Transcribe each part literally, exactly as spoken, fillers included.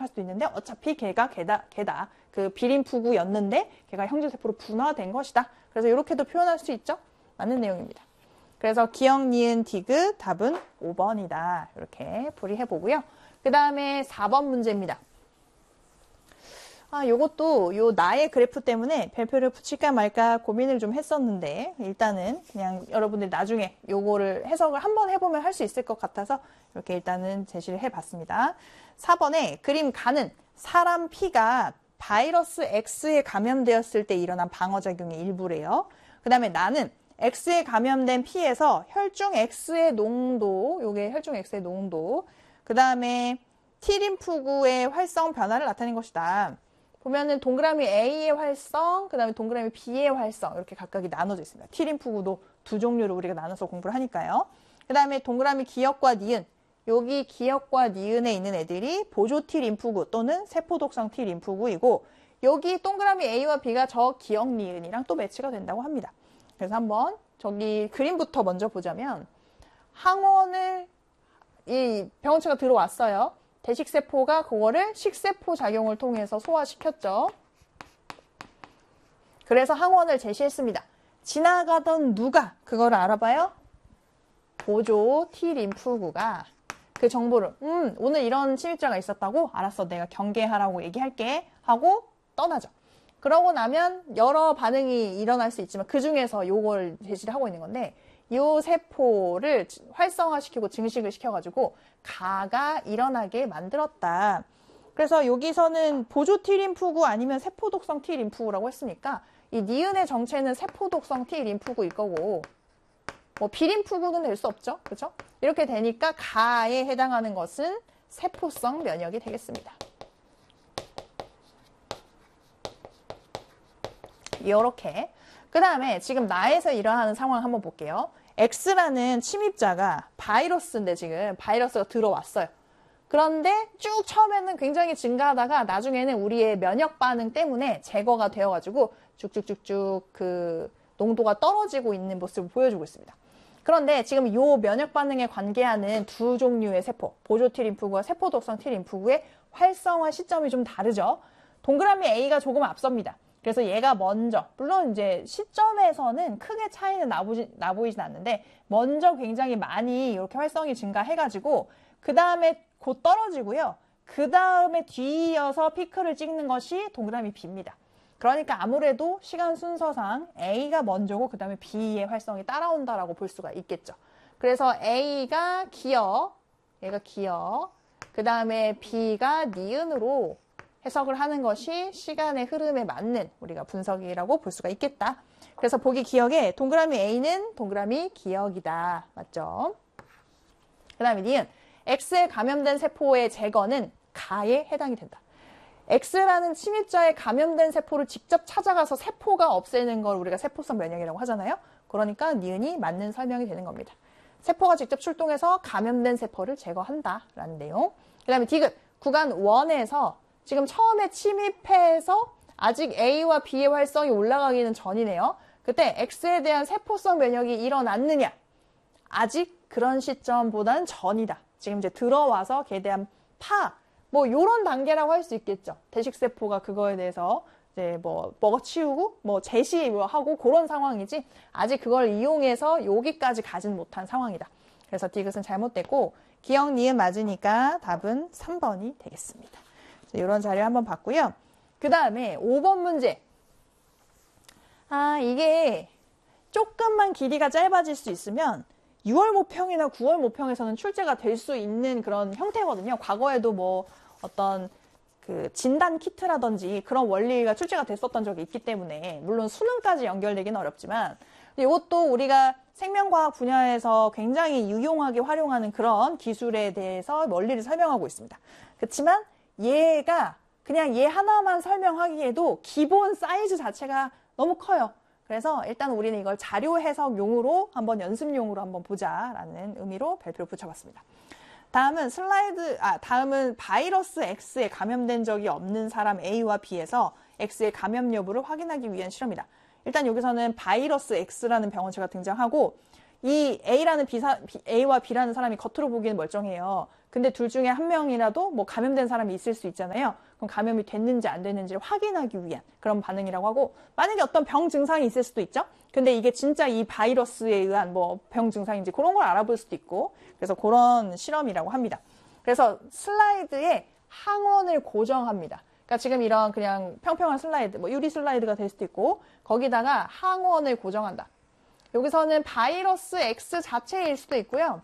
생각할 수도 있는데 어차피 걔가 걔다, 걔다. 그 비림푸구였는데 걔가 형질세포로 분화된 것이다. 그래서 이렇게도 표현할 수 있죠. 맞는 내용입니다. 그래서 기역, 니은, 디귿 답은 오 번이다. 이렇게 풀이해보고요. 그 다음에 사 번 문제입니다. 아, 요것도 요 나의 그래프 때문에 별표를 붙일까 말까 고민을 좀 했었는데 일단은 그냥 여러분들 나중에 요거를 해석을 한번 해보면 할 수 있을 것 같아서 이렇게 일단은 제시를 해봤습니다. 사 번에 그림 가는 사람 피가 바이러스 X에 감염되었을 때 일어난 방어작용의 일부래요. 그 다음에 나는 X에 감염된 피에서 혈중 X의 농도, 요게 혈중 X의 농도, 그 다음에 T림프구의 활성 변화를 나타낸 것이다. 보면은 동그라미 A의 활성, 그 다음에 동그라미 B의 활성 이렇게 각각이 나눠져 있습니다. T림프구도 두 종류로 우리가 나눠서 공부를 하니까요. 그 다음에 동그라미 기역과 니은, 여기 기역과 니은에 있는 애들이 보조 T림프구 또는 세포독성 T림프구이고 여기 동그라미 A와 B가 저 기역 니은이랑 또 매치가 된다고 합니다. 그래서 한번 저기 그림부터 먼저 보자면 항원을 이 병원체가 들어왔어요. 대식세포가 그거를 식세포 작용을 통해서 소화시켰죠. 그래서 항원을 제시했습니다. 지나가던 누가 그거를 알아봐요? 보조 T림프구가 그 정보를 음 오늘 이런 침입자가 있었다고? 알았어, 내가 경계하라고 얘기할게 하고 떠나죠. 그러고 나면 여러 반응이 일어날 수 있지만 그 중에서 요걸 제시를 하고 있는 건데 요 세포를 활성화시키고 증식을 시켜가지고 가가 일어나게 만들었다. 그래서 여기서는 보조 T림프구 아니면 세포독성 T림프구라고 했으니까 이 니은의 정체는 세포독성 T림프구일 거고 뭐 비림프구는 될 수 없죠. 그렇죠? 이렇게 되니까 가에 해당하는 것은 세포성 면역이 되겠습니다. 이렇게. 그 다음에 지금 나에서 일어나는 상황 한번 볼게요. X라는 침입자가 바이러스인데 지금 바이러스가 들어왔어요. 그런데 쭉 처음에는 굉장히 증가하다가 나중에는 우리의 면역 반응 때문에 제거가 되어가지고 쭉쭉쭉쭉 그 농도가 떨어지고 있는 모습을 보여주고 있습니다. 그런데 지금 이 면역 반응에 관계하는 두 종류의 세포, 보조 T림프구와 세포독성 T림프구의 활성화 시점이 좀 다르죠. 동그라미 A가 조금 앞섭니다. 그래서 얘가 먼저, 물론 이제 시점에서는 크게 차이는 나보지, 나보이진 않는데 먼저 굉장히 많이 이렇게 활성이 증가해가지고 그 다음에 곧 떨어지고요. 그 다음에 뒤이어서 피크를 찍는 것이 동그라미 B입니다. 그러니까 아무래도 시간 순서상 A가 먼저고 그 다음에 B의 활성이 따라온다라고 볼 수가 있겠죠. 그래서 A가 기역, 얘가 기역, 그 다음에 B가 니은으로 해석을 하는 것이 시간의 흐름에 맞는 우리가 분석이라고 볼 수가 있겠다. 그래서 보기 기역에 동그라미 A는 동그라미 기역이다. 맞죠? 그 다음에 니은, X에 감염된 세포의 제거는 가에 해당이 된다. X라는 침입자에 감염된 세포를 직접 찾아가서 세포가 없애는 걸 우리가 세포성 면역이라고 하잖아요. 그러니까 니은이 맞는 설명이 되는 겁니다. 세포가 직접 출동해서 감염된 세포를 제거한다라는 내용. 그 다음에 디귿, 구간 일에서 지금 처음에 침입해서 아직 A와 B의 활성이 올라가기는 전이네요. 그때 X에 대한 세포성 면역이 일어났느냐? 아직 그런 시점보다는 전이다. 지금 이제 들어와서 걔에 대한 파, 뭐 요런 단계라고 할 수 있겠죠. 대식세포가 그거에 대해서 이제 뭐 먹어치우고 뭐 제시하고 그런 상황이지 아직 그걸 이용해서 여기까지 가진 못한 상황이다. 그래서 디귿은 잘못됐고 기역 니은 맞으니까 답은 삼 번이 되겠습니다. 이런 자료 한번 봤고요. 그 다음에 오 번 문제. 아, 이게 조금만 길이가 짧아질 수 있으면 유월 모평이나 구월 모평에서는 출제가 될 수 있는 그런 형태거든요. 과거에도 뭐 어떤 그 진단 키트라든지 그런 원리가 출제가 됐었던 적이 있기 때문에 물론 수능까지 연결되기는 어렵지만 이것도 우리가 생명과학 분야에서 굉장히 유용하게 활용하는 그런 기술에 대해서 원리를 설명하고 있습니다. 그렇지만 얘가 그냥 얘 하나만 설명하기에도 기본 사이즈 자체가 너무 커요. 그래서 일단 우리는 이걸 자료 해석용으로 한번 연습용으로 한번 보자라는 의미로 별표를 붙여봤습니다. 다음은 슬라이드, 아, 다음은 바이러스 X에 감염된 적이 없는 사람 A와 B에서 X의 감염 여부를 확인하기 위한 실험이다. 일단 여기서는 바이러스 X라는 병원체가 등장하고 이 A라는 B사, A와 B라는 사람이 겉으로 보기에는 멀쩡해요. 근데 둘 중에 한 명이라도 뭐 감염된 사람이 있을 수 있잖아요. 그럼 감염이 됐는지 안 됐는지를 확인하기 위한 그런 반응이라고 하고, 만약에 어떤 병 증상이 있을 수도 있죠. 근데 이게 진짜 이 바이러스에 의한 뭐 병 증상인지 그런 걸 알아볼 수도 있고, 그래서 그런 실험이라고 합니다. 그래서 슬라이드에 항원을 고정합니다. 그러니까 지금 이런 그냥 평평한 슬라이드, 뭐 유리 슬라이드가 될 수도 있고, 거기다가 항원을 고정한다. 여기서는 바이러스 X 자체일 수도 있고요.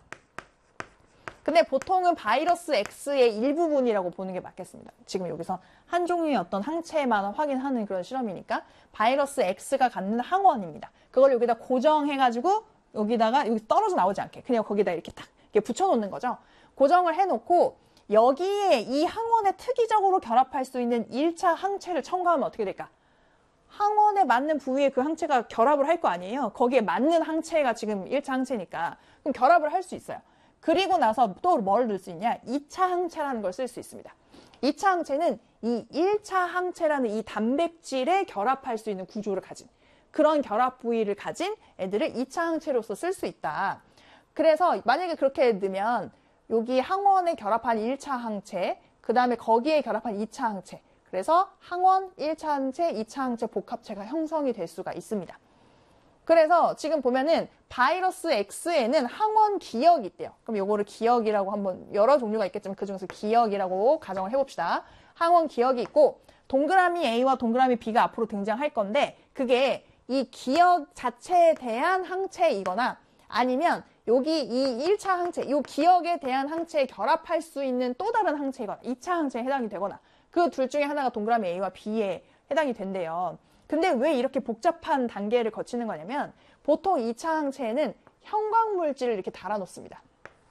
근데 보통은 바이러스 X의 일부분이라고 보는 게 맞겠습니다. 지금 여기서 한 종류의 어떤 항체만 확인하는 그런 실험이니까 바이러스 X가 갖는 항원입니다. 그걸 여기다 고정해가지고 여기다가 여기 떨어져 나오지 않게 그냥 거기다 이렇게 딱 이렇게 붙여놓는 거죠. 고정을 해놓고 여기에 이 항원에 특이적으로 결합할 수 있는 일 차 항체를 첨가하면 어떻게 될까? 항원에 맞는 부위에 그 항체가 결합을 할 거 아니에요. 거기에 맞는 항체가 지금 일 차 항체니까 그럼 결합을 할 수 있어요. 그리고 나서 또 뭘 넣을 수 있냐? 이 차 항체라는 걸 쓸 수 있습니다. 이 차 항체는 이 일 차 항체라는 이 단백질에 결합할 수 있는 구조를 가진 그런 결합 부위를 가진 애들을 이 차 항체로서 쓸 수 있다. 그래서 만약에 그렇게 넣으면 여기 항원에 결합한 일 차 항체, 그 다음에 거기에 결합한 이 차 항체, 그래서 항원, 일 차 항체, 이 차 항체 복합체가 형성이 될 수가 있습니다. 그래서 지금 보면은 바이러스 X에는 항원 기역이 있대요. 그럼 요거를 기역이라고 한번 여러 종류가 있겠지만 그중에서 기역이라고 가정을 해봅시다. 항원 기역이 있고 동그라미 A와 동그라미 B가 앞으로 등장할 건데 그게 이 기역 자체에 대한 항체이거나 아니면 여기 이 일 차 항체, 이 기역에 대한 항체에 결합할 수 있는 또 다른 항체이거나 이 차 항체에 해당이 되거나 그 둘 중에 하나가 동그라미 A와 B에 해당이 된대요. 근데 왜 이렇게 복잡한 단계를 거치는 거냐면 보통 이 차 항체에는 형광물질을 이렇게 달아놓습니다.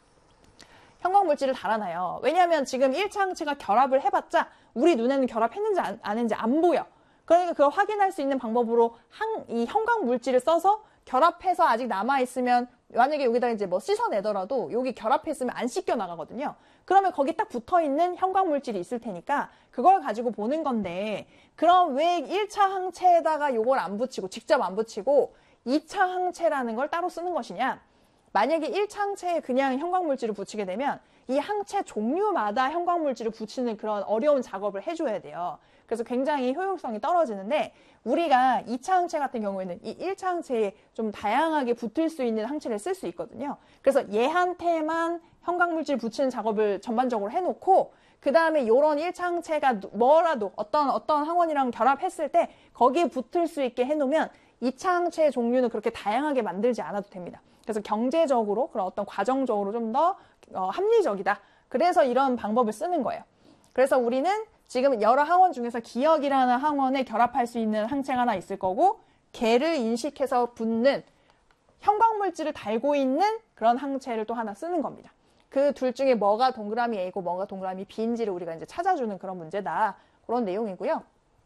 형광물질을 달아놔요. 왜냐하면 지금 일 차 항체가 결합을 해봤자 우리 눈에는 결합했는지 안, 안 했는지 안 보여. 그러니까 그걸 확인할 수 있는 방법으로 항, 이 형광물질을 써서 결합해서 아직 남아있으면 만약에 여기다 이제 뭐 씻어내더라도 여기 결합했으면 안 씻겨 나가거든요. 그러면 거기 딱 붙어있는 형광물질이 있을 테니까 그걸 가지고 보는 건데 그럼 왜 일 차 항체에다가 요걸 안 붙이고 직접 안 붙이고 이 차 항체라는 걸 따로 쓰는 것이냐? 만약에 일 차 항체에 그냥 형광물질을 붙이게 되면 이 항체 종류마다 형광물질을 붙이는 그런 어려운 작업을 해줘야 돼요. 그래서 굉장히 효율성이 떨어지는데 우리가 이 차 항체 같은 경우에는 이 일 차 항체에 좀 다양하게 붙을 수 있는 항체를 쓸 수 있거든요. 그래서 얘한테만 형광물질 붙이는 작업을 전반적으로 해놓고 그 다음에 이런 일 차 항체가 뭐라도 어떤 어떤 항원이랑 결합했을 때 거기에 붙을 수 있게 해놓으면 이 차 항체의 종류는 그렇게 다양하게 만들지 않아도 됩니다. 그래서 경제적으로 그런 어떤 과정적으로 좀 더 어, 합리적이다. 그래서 이런 방법을 쓰는 거예요. 그래서 우리는 지금 여러 항원 중에서 기역이라는 항원에 결합할 수 있는 항체가 하나 있을 거고 걔를 인식해서 붙는 형광물질을 달고 있는 그런 항체를 또 하나 쓰는 겁니다. 그 둘 중에 뭐가 동그라미 A고 뭐가 동그라미 B인지를 우리가 이제 찾아주는 그런 문제다. 그런 내용이고요.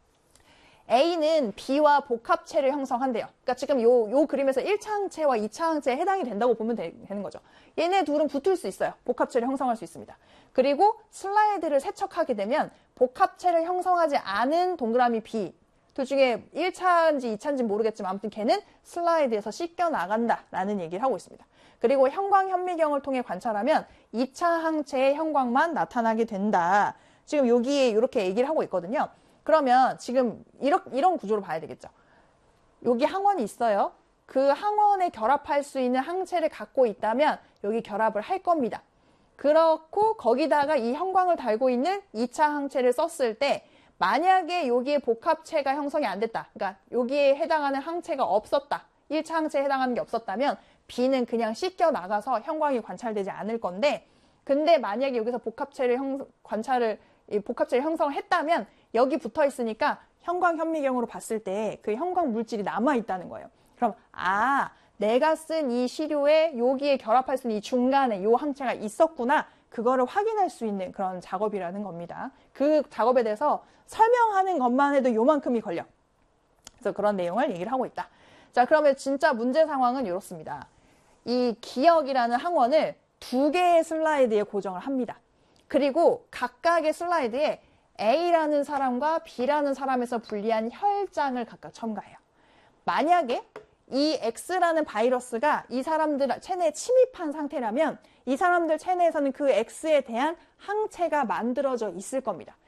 A는 B와 복합체를 형성한대요. 그러니까 지금 요, 요 그림에서 일 차 항체와 이 차 항체에 해당이 된다고 보면 되, 되는 거죠. 얘네 둘은 붙을 수 있어요. 복합체를 형성할 수 있습니다. 그리고 슬라이드를 세척하게 되면 복합체를 형성하지 않은 동그라미 B 둘 중에 일 차인지 이 차인지 모르겠지만 아무튼 걔는 슬라이드에서 씻겨 나간다라는 얘기를 하고 있습니다. 그리고 형광 현미경을 통해 관찰하면 이 차 항체의 형광만 나타나게 된다. 지금 여기에 이렇게 얘기를 하고 있거든요. 그러면 지금 이런, 이런 구조로 봐야 되겠죠. 여기 항원이 있어요. 그 항원에 결합할 수 있는 항체를 갖고 있다면 여기 결합을 할 겁니다. 그렇고 거기다가 이 형광을 달고 있는 이 차 항체를 썼을 때 만약에 여기에 복합체가 형성이 안 됐다. 그러니까 여기에 해당하는 항체가 없었다. 일 차 항체에 해당하는 게 없었다면 B는 그냥 씻겨 나가서 형광이 관찰되지 않을 건데 근데 만약에 여기서 복합체를 형, 관찰을 이 복합체를 형성을 했다면 여기 붙어 있으니까 형광 현미경으로 봤을 때 그 형광 물질이 남아 있다는 거예요. 그럼 아 내가 쓴 이 시료에 여기에 결합할 수 있는 이 중간에 이 항체가 있었구나. 그거를 확인할 수 있는 그런 작업이라는 겁니다. 그 작업에 대해서 설명하는 것만 해도 요만큼이 걸려. 그래서 그런 내용을 얘기를 하고 있다. 자, 그러면 진짜 문제 상황은 이렇습니다. 이 기역이라는 항원을 두 개의 슬라이드에 고정을 합니다. 그리고 각각의 슬라이드에 A라는 사람과 B라는 사람에서 분리한 혈장을 각각 첨가해요. 만약에 이 X라는 바이러스가 이 사람들 체내에 침입한 상태라면 이 사람들 체내에서는 그 X에 대한 항체가 만들어져 있을 겁니다.